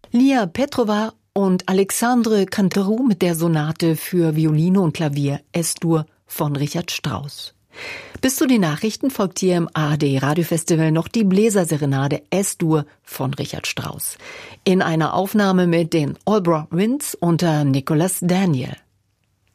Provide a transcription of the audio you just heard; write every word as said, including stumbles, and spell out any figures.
Lia Petrova und Alexandre Canteroux mit der Sonate für Violine und Klavier Es-Dur von Richard Strauss. Bis zu den Nachrichten folgt hier im A R D Radiofestival noch die Bläserserenade Es-Dur von Richard Strauss. In einer Aufnahme mit den Albraugh Winds unter Nicholas Daniel.